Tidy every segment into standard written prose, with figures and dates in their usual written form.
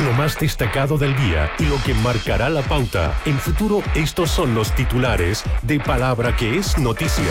Lo más destacado del día y lo que marcará la pauta. En Futuro, estos son los titulares de Palabra que es noticia.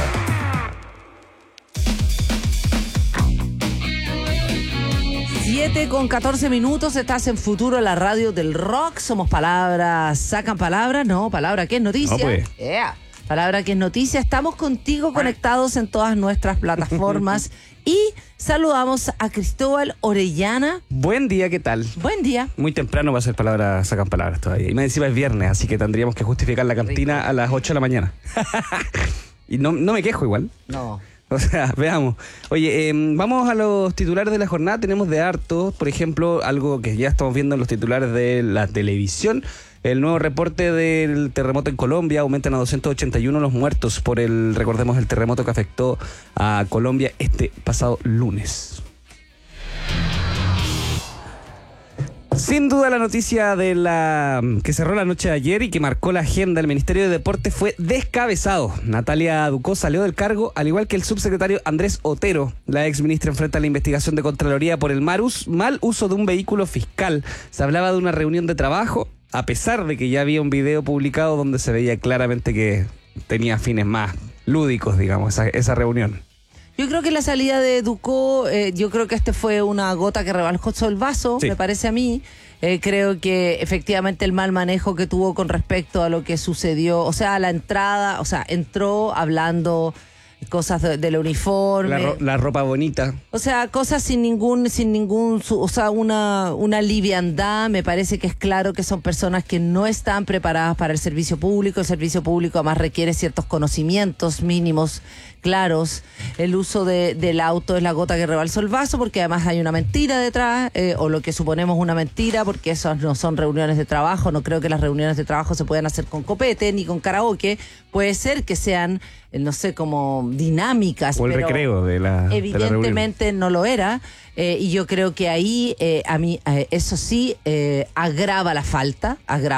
7:14, estás en Futuro, la radio del rock. Somos Palabras, sacan palabras, no, Palabra que es noticia. No, pues. Palabra que es noticia. Estamos contigo conectados en todas nuestras plataformas y saludamos a Cristóbal Orellana. Buen día, ¿qué tal? Buen día. Muy temprano va a ser Palabras, sacan palabras todavía. Y más encima es viernes, así que tendríamos que justificar la cantina a las 8 de la mañana. Y no me quejo igual. No. O sea, veamos. Oye, vamos a los titulares de la jornada. Tenemos de hartos, por ejemplo, algo que ya estamos viendo en los titulares de la televisión. El nuevo reporte del terremoto en Colombia. Aumentan a 281 los muertos por recordemos, el terremoto que afectó a Colombia este pasado lunes. Sin duda la noticia que cerró la noche de ayer y que marcó la agenda del Ministerio de Deportes fue descabezado. Natalia Ducó salió del cargo, al igual que el subsecretario Andrés Otero. La exministra enfrenta la investigación de Contraloría por el mal uso de un vehículo fiscal. Se hablaba de una reunión de trabajo, a pesar de que ya había un video publicado donde se veía claramente que tenía fines más lúdicos, digamos, esa reunión. Yo creo que la salida de Ducó, yo creo que fue una gota que rebalsó el vaso, sí. Me parece a mí. Creo que efectivamente el mal manejo que tuvo con respecto a lo que sucedió, o sea, a la entrada, o sea, entró hablando cosas del uniforme. La ropa bonita. O sea, cosas sin ningún, o sea, una liviandad. Me parece que es claro que son personas que no están preparadas para el servicio público. El servicio público además requiere ciertos conocimientos mínimos, claros. El uso del auto es la gota que rebalsó el vaso, porque además hay una mentira detrás, o lo que suponemos una mentira, porque esas no son reuniones de trabajo. No creo que las reuniones de trabajo se puedan hacer con copete ni con karaoke. Puede ser que sean, no sé, como dinámicas. O el pero recreo de la evidentemente no lo era. Y yo creo que ahí, a mí, eso sí, agrava la falta.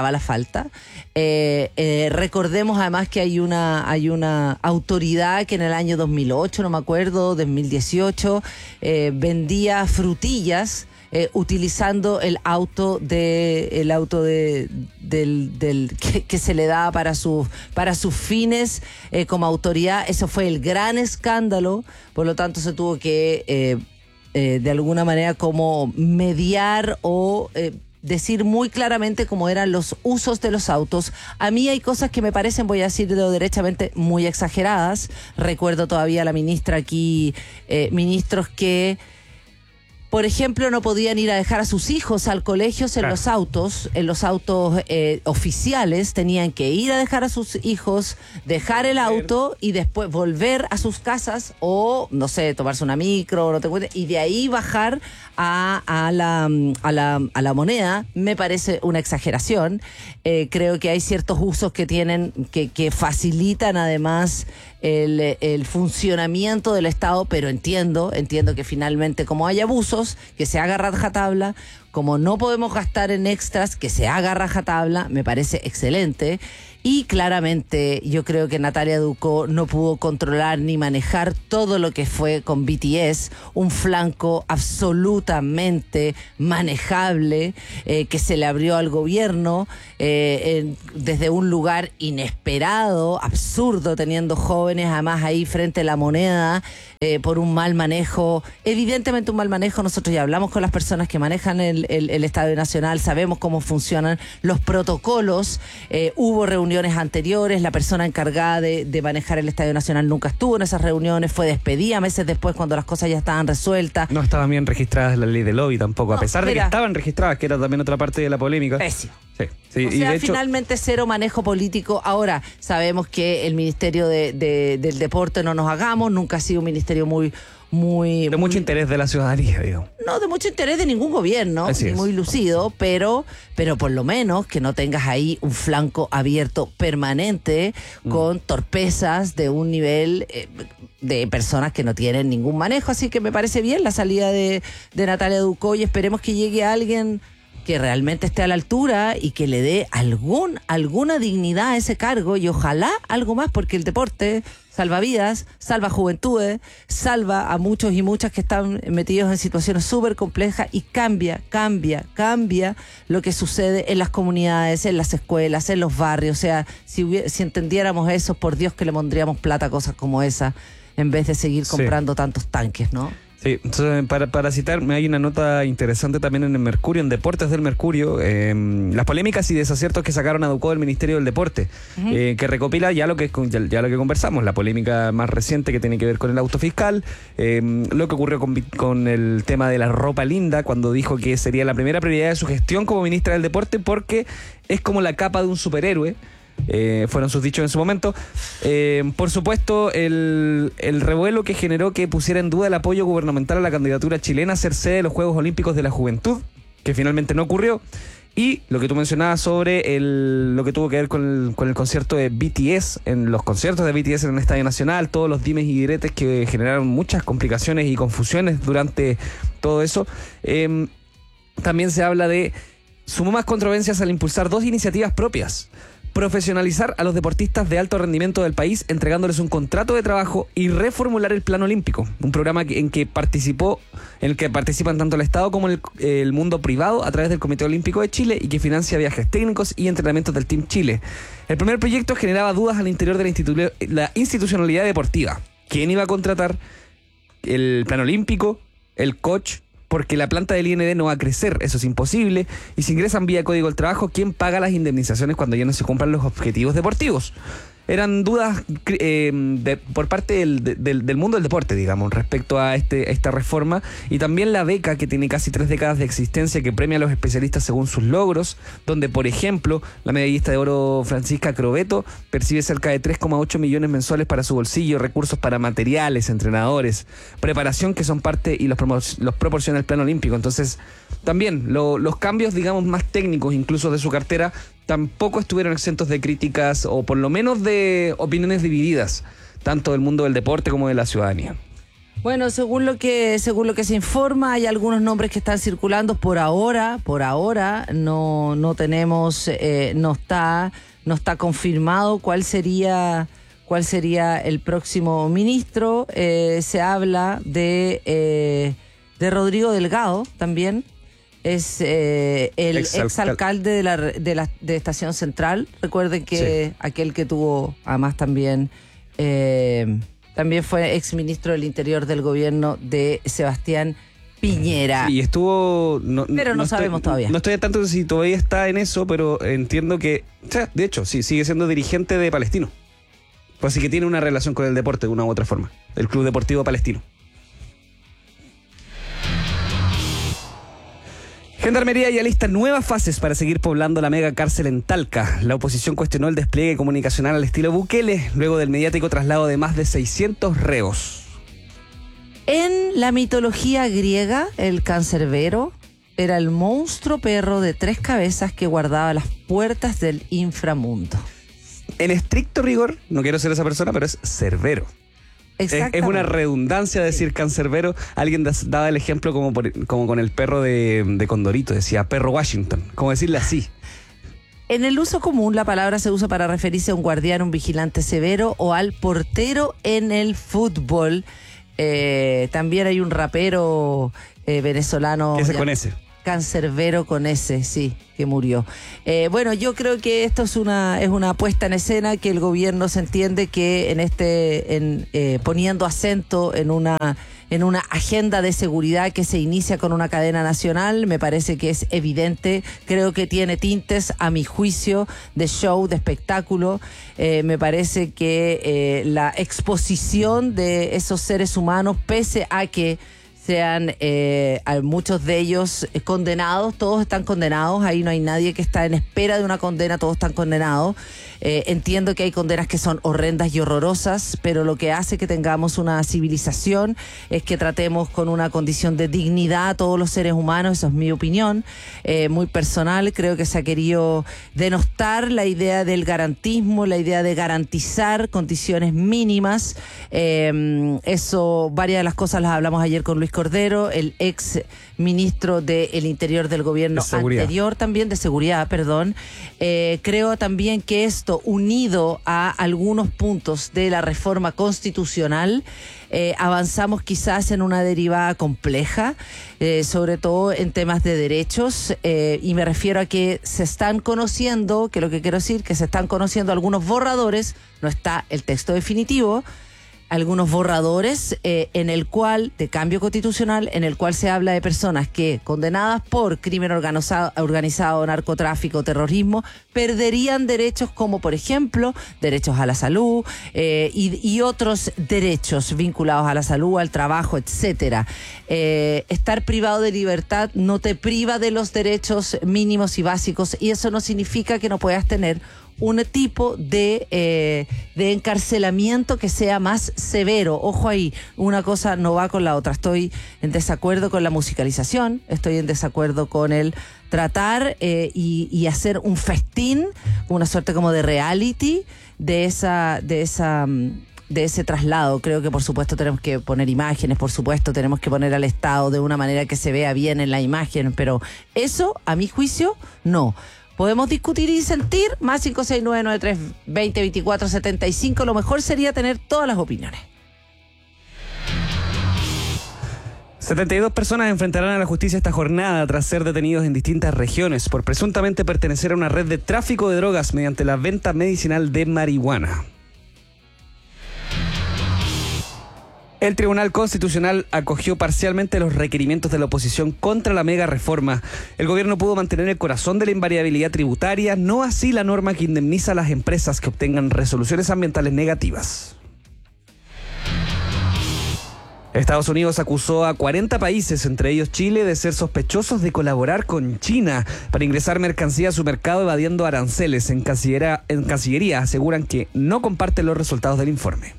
Recordemos además que hay una autoridad que en el año 2008, no me acuerdo, 2018, vendía frutillas utilizando el auto que se le da para sus fines como autoridad. Eso fue el gran escándalo, por lo tanto se tuvo que de alguna manera como mediar o decir muy claramente cómo eran los usos de los autos. A mí hay cosas que me parecen, voy a decirlo derechamente, muy exageradas. Recuerdo todavía a la ministra aquí, ministros que, por ejemplo, no podían ir a dejar a sus hijos al colegio en los autos oficiales. Tenían que ir a dejar a sus hijos, dejar el auto y después volver a sus casas o, no sé, tomarse una micro, y de ahí bajar a la moneda. Me parece una exageración. Creo que hay ciertos usos que tienen, que facilitan además el funcionamiento del Estado, pero entiendo que finalmente, como hay abusos, que se haga rajatabla, como no podemos gastar en extras, que se haga rajatabla, me parece excelente. Y claramente yo creo que Natalia Ducó no pudo controlar ni manejar todo lo que fue con BTS, un flanco absolutamente manejable que se le abrió al gobierno desde un lugar inesperado, absurdo, teniendo jóvenes además ahí frente a la moneda por un mal manejo, evidentemente un mal manejo. Nosotros ya hablamos con las personas que manejan el Estadio Nacional, sabemos cómo funcionan los protocolos, hubo reuniones anteriores, la persona encargada de manejar el Estadio Nacional nunca estuvo en esas reuniones, fue despedida meses después cuando las cosas ya estaban resueltas. No estaban bien registradas la ley de lobby tampoco, a pesar de que estaban registradas, que era también otra parte de la polémica. Pésimo. Sí, o sea, de hecho, finalmente cero manejo político. Ahora, sabemos que el Ministerio del Deporte, no nos hagamos, nunca ha sido un ministerio muy de mucho interés de la ciudadanía, digo. No, de mucho interés de ningún gobierno, ni muy lucido, pero por lo menos que no tengas ahí un flanco abierto permanente con torpezas de un nivel de personas que no tienen ningún manejo. Así que me parece bien la salida de Natalia Ducó y esperemos que llegue alguien que realmente esté a la altura y que le dé alguna dignidad a ese cargo y ojalá algo más, porque el deporte salva vidas, salva juventudes, salva a muchos y muchas que están metidos en situaciones súper complejas y cambia lo que sucede en las comunidades, en las escuelas, en los barrios. O sea, si entendiéramos eso, por Dios que le pondríamos plata a cosas como esa en vez de seguir comprando tantos tanques, ¿no? Sí, entonces para citar, hay una nota interesante también en el Mercurio, en Deportes del Mercurio, las polémicas y desaciertos que sacaron a Ducó del Ministerio del Deporte, que recopila ya lo que conversamos, la polémica más reciente que tiene que ver con el auto fiscal, lo que ocurrió con el tema de la ropa linda, cuando dijo que sería la primera prioridad de su gestión como ministra del Deporte porque es como la capa de un superhéroe. Fueron sus dichos en su momento. Por supuesto, el revuelo que generó que pusiera en duda el apoyo gubernamental a la candidatura chilena a ser sede de los Juegos Olímpicos de la Juventud, que finalmente no ocurrió. Y lo que tú mencionabas sobre lo que tuvo que ver con el concierto de BTS, en los conciertos de BTS en el Estadio Nacional, todos los dimes y diretes que generaron muchas complicaciones y confusiones durante todo eso. También se habla de sumó más controversias al impulsar 2 iniciativas propias: profesionalizar a los deportistas de alto rendimiento del país entregándoles un contrato de trabajo y reformular el Plan Olímpico, un programa en el que participan tanto el Estado como el mundo privado a través del Comité Olímpico de Chile y que financia viajes técnicos y entrenamientos del Team Chile. El primer proyecto generaba dudas al interior de la institucionalidad deportiva. ¿Quién iba a contratar el Plan Olímpico, el coach? Porque la planta del IND no va a crecer, eso es imposible. Y si ingresan vía Código del Trabajo, ¿quién paga las indemnizaciones cuando ya no se cumplan los objetivos deportivos? Eran dudas por parte del mundo del deporte, digamos, respecto a esta reforma. Y también la beca, que tiene casi 3 décadas de existencia, que premia a los especialistas según sus logros, donde, por ejemplo, la medallista de oro Francisca Crobeto percibe cerca de 3,8 millones mensuales para su bolsillo, recursos para materiales, entrenadores, preparación que son parte y los proporciona el Plan Olímpico. Entonces, también los cambios, digamos, más técnicos incluso de su cartera tampoco estuvieron exentos de críticas o por lo menos de opiniones divididas, tanto del mundo del deporte como de la ciudadanía. Bueno, según lo que se informa, hay algunos nombres que están circulando por ahora no tenemos, no está confirmado cuál sería el próximo ministro. Se habla de Rodrigo Delgado también. Es el exalcalde de Estación Central. Recuerden que sí, aquel que tuvo, además también fue exministro del Interior del gobierno de Sebastián Piñera. Y estuvo... pero no sabemos todavía. No estoy al tanto de si todavía está en eso, pero entiendo que... O sea, de hecho, sí, sigue siendo dirigente de Palestino. Pues así que tiene una relación con el deporte de una u otra forma. El Club Deportivo Palestino. Gendarmería ya alista nuevas fases para seguir poblando la mega cárcel en Talca. La oposición cuestionó el despliegue comunicacional al estilo Bukele, luego del mediático traslado de más de 600 reos. En la mitología griega, el cancerbero era el monstruo perro de 3 cabezas que guardaba las puertas del inframundo. En estricto rigor, no quiero ser esa persona, pero es Cerbero. Es una redundancia decir cancerbero. Alguien daba el ejemplo como con el perro de Condorito, decía perro Washington, como decirle así. En el uso común la palabra se usa para referirse a un guardián, un vigilante severo o al portero en el fútbol. También hay un rapero venezolano que se conoce. Cancerbero con S, sí, que murió. Bueno, yo creo que esto es una puesta en escena que el gobierno se entiende que poniendo acento en una agenda de seguridad que se inicia con una cadena nacional, me parece que es evidente. Creo que tiene tintes, a mi juicio, de show, de espectáculo. Me parece que la exposición de esos seres humanos, pese a que sean muchos de ellos condenados, todos están condenados, ahí no hay nadie que está en espera de una condena, todos están condenados. Entiendo que hay condenas que son horrendas y horrorosas, pero lo que hace que tengamos una civilización es que tratemos con una condición de dignidad a todos los seres humanos. Eso es mi opinión, muy personal. Creo que se ha querido denostar la idea del garantismo, la idea de garantizar condiciones mínimas. Eso, varias de las cosas las hablamos ayer con Luis Cordero, el ex ministro del Interior del gobierno anterior, también de seguridad, perdón. Creo también que esto, unido a algunos puntos de la reforma constitucional, avanzamos quizás en una derivada compleja, sobre todo en temas de derechos, y me refiero a que se están conociendo, que lo que quiero decir, que se están conociendo algunos borradores, no está el texto definitivo, algunos borradores en el cual, de cambio constitucional, en el cual se habla de personas que, condenadas por crimen organizado, narcotráfico, terrorismo, perderían derechos como, por ejemplo, derechos a la salud y otros derechos vinculados a la salud, al trabajo, etcétera. Estar privado de libertad no te priva de los derechos mínimos y básicos, y eso no significa que no puedas tener un tipo de encarcelamiento que sea más severo. Ojo ahí, una cosa no va con la otra. Estoy en desacuerdo con la musicalización, estoy en desacuerdo con el tratar y hacer un festín, una suerte como de reality de ese traslado. Creo que por supuesto tenemos que poner imágenes, por supuesto tenemos que poner al Estado de una manera que se vea bien en la imagen, pero eso, a mi juicio, no. Podemos discutir y disentir, más 56993202475. Lo mejor sería tener todas las opiniones. 72 personas enfrentarán a la justicia esta jornada tras ser detenidos en distintas regiones por presuntamente pertenecer a una red de tráfico de drogas mediante la venta medicinal de marihuana. El Tribunal Constitucional acogió parcialmente los requerimientos de la oposición contra la mega reforma. El gobierno pudo mantener el corazón de la invariabilidad tributaria, no así la norma que indemniza a las empresas que obtengan resoluciones ambientales negativas. Estados Unidos acusó a 40 países, entre ellos Chile, de ser sospechosos de colaborar con China para ingresar mercancía a su mercado evadiendo aranceles. En Cancillería aseguran que no comparten los resultados del informe.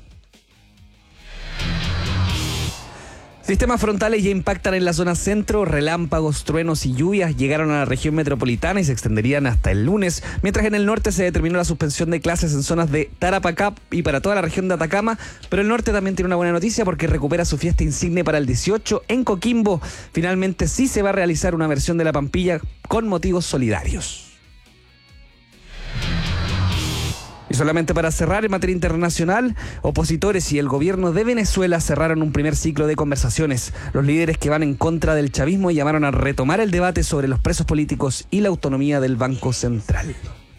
Sistemas frontales ya impactan en la zona centro, relámpagos, truenos y lluvias llegaron a la región metropolitana y se extenderían hasta el lunes, mientras en el norte se determinó la suspensión de clases en zonas de Tarapacá y para toda la región de Atacama, pero el norte también tiene una buena noticia porque recupera su fiesta insigne para el 18 en Coquimbo. Finalmente sí se va a realizar una versión de la Pampilla con motivos solidarios. Y solamente para cerrar, en materia internacional, opositores y el gobierno de Venezuela cerraron un primer ciclo de conversaciones. Los líderes que van en contra del chavismo llamaron a retomar el debate sobre los presos políticos y la autonomía del Banco Central.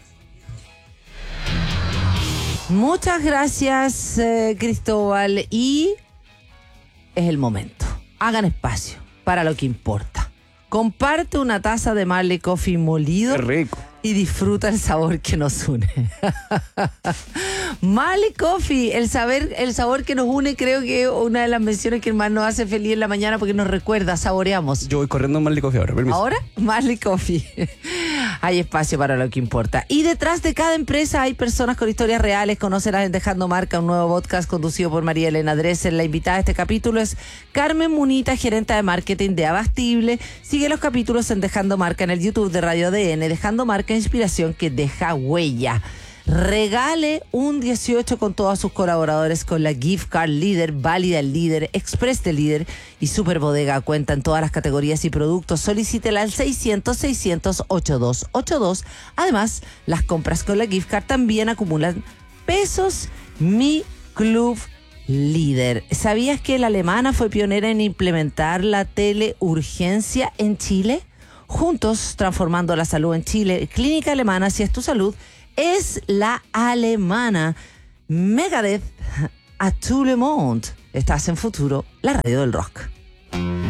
Muchas gracias, Cristóbal. Y es el momento. Hagan espacio para lo que importa. Comparte una taza de Marley Coffee molido. Qué rico. Y disfruta el sabor que nos une. Marley Coffee, el sabor que nos une, creo que una de las menciones que más nos hace feliz en la mañana porque nos recuerda, saboreamos. Yo voy corriendo a Marley Coffee ahora, permiso. ¿Ahora? Marley Coffee. Hay espacio para lo que importa. Y detrás de cada empresa hay personas con historias reales. Conócelas en Dejando Marca, un nuevo podcast conducido por María Elena Dresser. La invitada de este capítulo es Carmen Munita, gerente de marketing de Abastible. Sigue los capítulos en Dejando Marca en el YouTube de Radio ADN. Dejando Marca, inspiración que deja huella. Regale un 18 con todos sus colaboradores con la Gift Card Líder, Válida el Líder, Express del Líder y Super Bodega. Cuenta en todas las categorías y productos. Solicítela al 600-600-8282. Además, las compras con la Gift Card también acumulan pesos. Mi Club Líder. ¿Sabías que la alemana fue pionera en implementar la teleurgencia en Chile? Juntos, transformando la salud en Chile. Clínica Alemana, si es tu salud, es la alemana. Megadeth, a tout le monde. Estás en Futuro, la radio del rock.